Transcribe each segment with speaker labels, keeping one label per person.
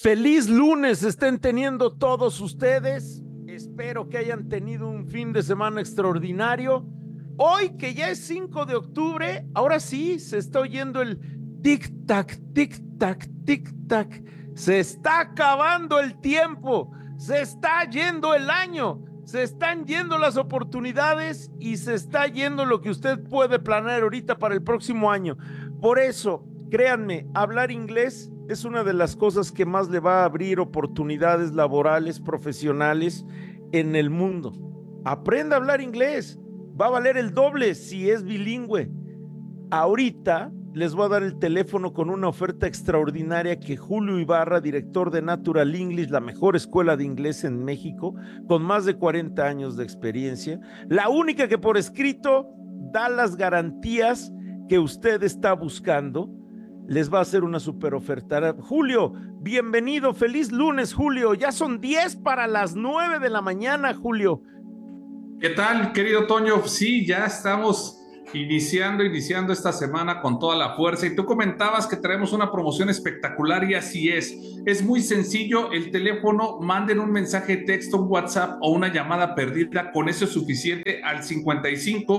Speaker 1: Feliz lunes estén teniendo todos ustedes. Espero que hayan tenido un fin de semana extraordinario. Hoy, que ya es 5 de octubre, ahora sí se está oyendo el tic-tac, tic-tac, tic-tac. Se está acabando el tiempo, se está yendo el año, se están yendo las oportunidades y se está yendo lo que usted puede planear ahorita para el próximo año. Por eso, créanme, hablar inglés es una de las cosas que más le va a abrir oportunidades laborales, profesionales en el mundo. Aprenda a hablar inglés. Va a valer el doble si es bilingüe. Ahorita les voy a dar el teléfono con una oferta extraordinaria que Julio Ibarra, director de Natural English, la mejor escuela de inglés en México, con más de 40 años de experiencia, la única que por escrito da las garantías que usted está buscando, les va a hacer una super oferta. Julio, bienvenido, feliz lunes, Julio. Ya son 10 para las 9 de la mañana, Julio.
Speaker 2: ¿Qué tal, querido Toño? Sí, ya estamos iniciando esta semana con toda la fuerza. Y tú comentabas que traemos una promoción espectacular y así es. Es muy sencillo, el teléfono, manden un mensaje de texto, un WhatsApp o una llamada perdida, con eso es suficiente al 55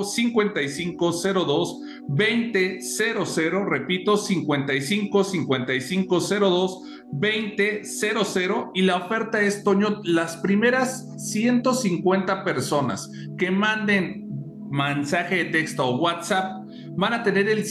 Speaker 2: 5502 2000, repito, 55 5502 2000, y la oferta es, Toño, las primeras 150 personas que manden mensaje de texto o WhatsApp van a tener el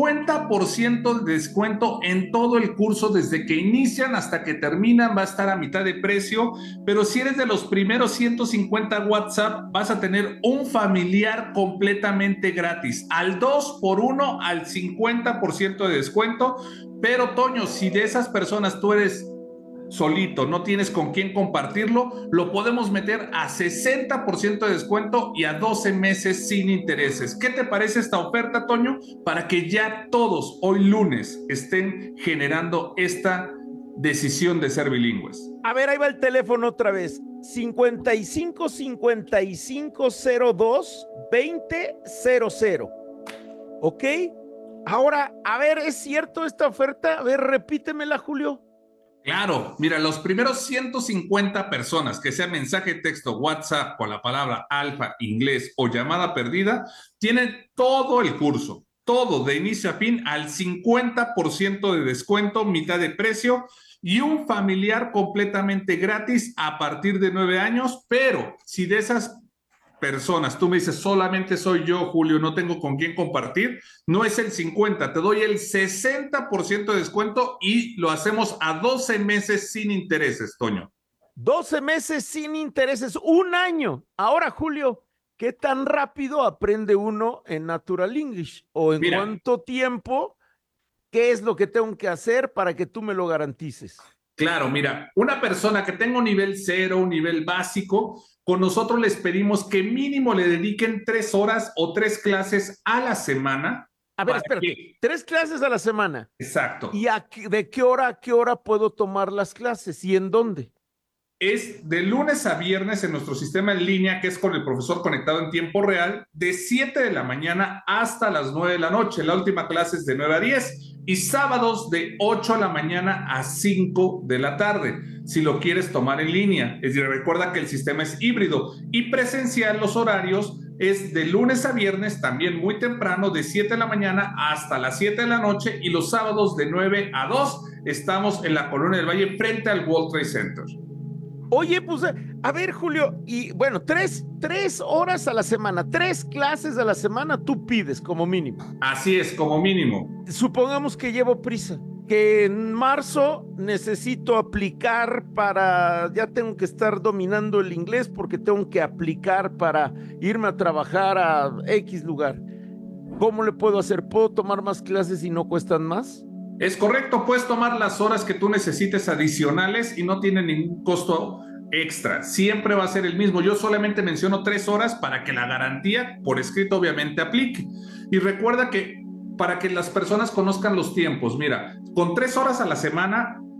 Speaker 2: 50% de descuento en todo el curso. Desde que inician hasta que terminan va a estar a mitad de precio, pero si eres de los primeros 150 WhatsApp vas a tener un familiar completamente gratis, al 2x1, al 50% de descuento. Pero Toño, si de esas personas tú eres solito, no tienes con quién compartirlo, lo podemos meter a 60% de descuento y a 12 meses sin intereses. ¿Qué te parece esta oferta, Toño? Para que ya todos hoy lunes estén generando esta decisión de ser bilingües.
Speaker 1: A ver, ahí va el teléfono otra vez. 55 5502 2000. ¿Ok? Ahora, a ver, ¿es cierto esta oferta? A ver, repítemela, Julio.
Speaker 2: Claro, mira, los primeros 150 personas que sea mensaje de texto, WhatsApp con la palabra alfa, inglés o llamada perdida, tienen todo el curso, todo de inicio a fin al 50% de descuento, mitad de precio y un familiar completamente gratis a partir de 9 años. Pero si de esas personas, tú me dices, solamente soy yo, Julio, no tengo con quién compartir, no es el 50, te doy el 60% de descuento y lo hacemos a 12 meses sin intereses, Toño.
Speaker 1: 12 meses sin intereses, un año. Ahora, Julio, ¿qué tan rápido aprende uno en Natural English? ¿O en
Speaker 2: Mira,
Speaker 1: cuánto tiempo? ¿Qué es lo que tengo que hacer para que tú me lo garantices?
Speaker 2: claro, mira, una persona que tenga un nivel cero, un nivel básico, con nosotros les pedimos que mínimo le dediquen 3 horas o 3 clases a la semana.
Speaker 1: A ver,
Speaker 2: Para
Speaker 1: espérate,
Speaker 2: que,
Speaker 1: 3 clases a la semana.
Speaker 2: exacto.
Speaker 1: ¿Y de qué hora puedo tomar las clases y en dónde?
Speaker 2: Es de lunes a viernes en nuestro sistema en línea, que es con el profesor conectado en tiempo real, de 7 de la mañana hasta las 9 de la noche. La última clase es de 9 a 10 y sábados de 8 de la mañana a 5 de la tarde, si lo quieres tomar en línea. Es decir, recuerda que el sistema es híbrido y presencial. Los horarios es de lunes a viernes, también muy temprano, de 7 de la mañana hasta las 7 de la noche, y los sábados de 9 a 2. Estamos en la Colonia del Valle frente al World Trade Center.
Speaker 1: Oye, pues, a ver, Julio, y bueno, 3 horas a la semana, 3 clases a la semana tú pides como mínimo.
Speaker 2: Así es, como mínimo.
Speaker 1: Supongamos que llevo prisa, que en marzo necesito aplicar para, ya tengo que estar dominando el inglés porque tengo que aplicar para irme a trabajar a X lugar. ¿Cómo le puedo hacer? ¿Puedo tomar más clases y no cuestan más?
Speaker 2: Es correcto, puedes tomar las horas que tú necesites adicionales y no tiene ningún costo extra. Siempre va a ser el mismo. Yo solamente menciono 3 horas para que la garantía por escrito obviamente aplique. Y recuerda que para que las personas conozcan los tiempos, mira, con 3 horas a la semana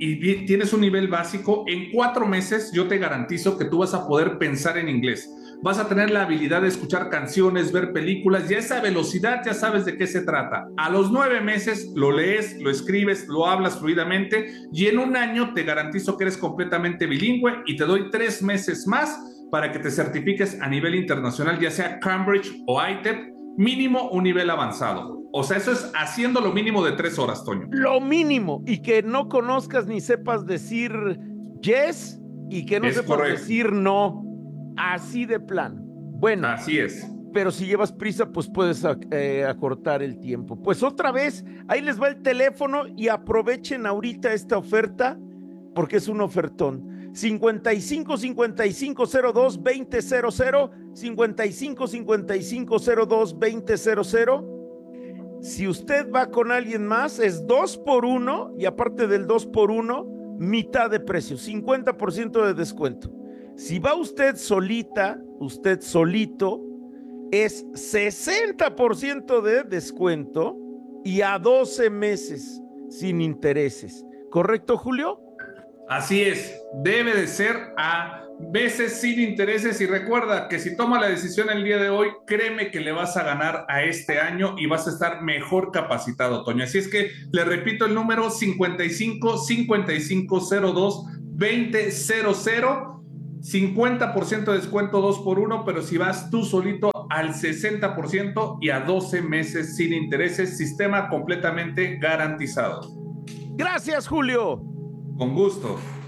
Speaker 2: y tienes un nivel básico, en 4 meses yo te garantizo que tú vas a poder pensar en inglés. Vas a tener la habilidad de escuchar canciones, ver películas, y a esa velocidad ya sabes de qué se trata. A los 9 meses lo lees, lo escribes, lo hablas fluidamente, y en 1 año te garantizo que eres completamente bilingüe, y te doy 3 meses más para que te certifiques a nivel internacional, ya sea Cambridge o ITEP, mínimo un nivel avanzado. O sea, eso es haciendo lo mínimo de 3 horas, Toño.
Speaker 1: Lo mínimo, y que no conozcas ni sepas decir yes y que no
Speaker 2: Es
Speaker 1: sepas
Speaker 2: correcto.
Speaker 1: decir no, así de plano. Bueno,
Speaker 2: Así es.
Speaker 1: pero si llevas prisa, pues puedes acortar el tiempo. Pues otra vez, ahí les va el teléfono y aprovechen ahorita esta oferta porque es un ofertón. 55 55 02 20 00, 55 55 02 20 00. Si usted va con alguien más, es 2 por 1 y aparte del 2 por 1, mitad de precio, 50% de descuento. Si va usted solita, usted solito, es 60% de descuento y a 12 meses sin intereses. ¿Correcto, Julio?
Speaker 2: Así es, debe de ser a veces sin intereses, y recuerda que si toma la decisión el día de hoy, créeme que le vas a ganar a este año y vas a estar mejor capacitado, Toño. Así es que le repito el número 55 55 02 20 00, 50% de descuento 2 por 1, pero si vas tú solito al 60% y a 12 meses sin intereses, sistema completamente garantizado.
Speaker 1: Gracias, Julio.
Speaker 2: Con gusto.